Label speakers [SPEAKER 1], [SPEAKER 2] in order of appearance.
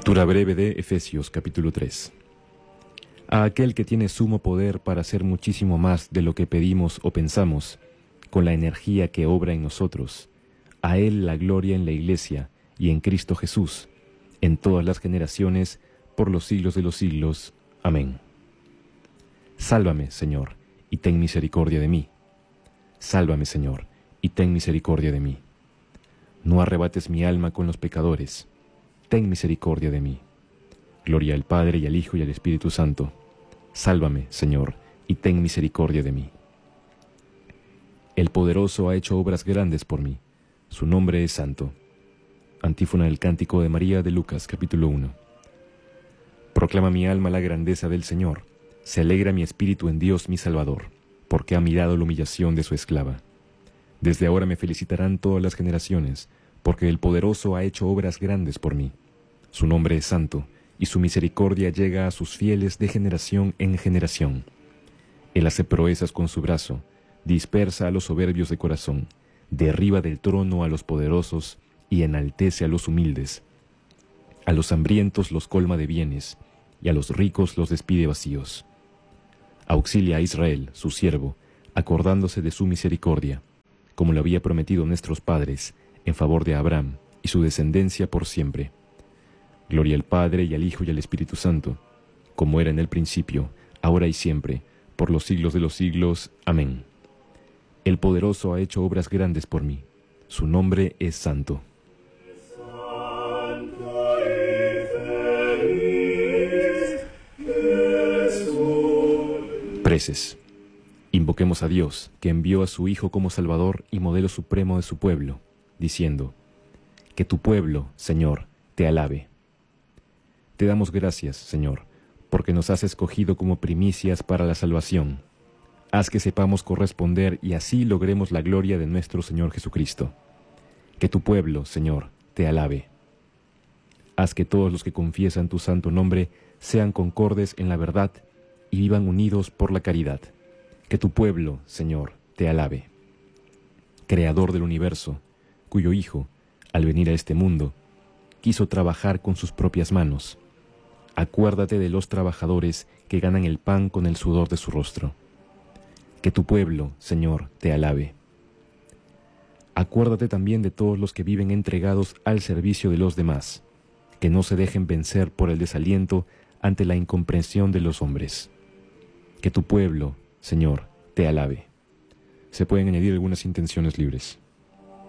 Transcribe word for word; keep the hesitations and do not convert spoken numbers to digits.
[SPEAKER 1] Lectura breve de Efesios capítulo tres. A aquel que tiene sumo poder para hacer muchísimo más de lo que pedimos o pensamos, con la energía que obra en nosotros, a él la gloria en la Iglesia y en Cristo Jesús, en todas las generaciones, por los siglos de los siglos. Amén. Sálvame, Señor, y ten misericordia de mí. Sálvame, Señor, y ten misericordia de mí. No arrebates mi alma con los pecadores. Ten misericordia de mí. Gloria al Padre, y al Hijo, y al Espíritu Santo. Sálvame, Señor, y ten misericordia de mí. El poderoso ha hecho obras grandes por mí. Su nombre es santo. Antífona del Cántico de María de Lucas, capítulo uno. Proclama mi alma la grandeza del Señor. Se alegra mi espíritu en Dios mi Salvador, porque ha mirado la humillación de su esclava. Desde ahora me felicitarán todas las generaciones, porque el poderoso ha hecho obras grandes por mí. Su nombre es santo, y su misericordia llega a sus fieles de generación en generación. Él hace proezas con su brazo, dispersa a los soberbios de corazón, derriba del trono a los poderosos y enaltece a los humildes. A los hambrientos los colma de bienes, y a los ricos los despide vacíos. Auxilia a Israel, su siervo, acordándose de su misericordia, como lo había prometido a nuestros padres, en favor de Abraham y su descendencia por siempre. Gloria al Padre, y al Hijo, y al Espíritu Santo, como era en el principio, ahora y siempre, por los siglos de los siglos. Amén. El poderoso ha hecho obras grandes por mí. Su nombre es santo. Preces. Invoquemos a Dios, que envió a su Hijo como Salvador y modelo supremo de su pueblo, diciendo: que tu pueblo, Señor, te alabe. Te damos gracias, Señor, porque nos has escogido como primicias para la salvación. Haz que sepamos corresponder y así logremos la gloria de nuestro Señor Jesucristo. Que tu pueblo, Señor, te alabe. Haz que todos los que confiesan tu santo nombre sean concordes en la verdad y vivan unidos por la caridad. Que tu pueblo, Señor, te alabe. Creador del universo, cuyo Hijo, al venir a este mundo, quiso trabajar con sus propias manos. Acuérdate de los trabajadores que ganan el pan con el sudor de su rostro. Que tu pueblo, Señor, te alabe. Acuérdate también de todos los que viven entregados al servicio de los demás, que no se dejen vencer por el desaliento ante la incomprensión de los hombres. Que tu pueblo, Señor, te alabe. Se pueden añadir algunas intenciones libres.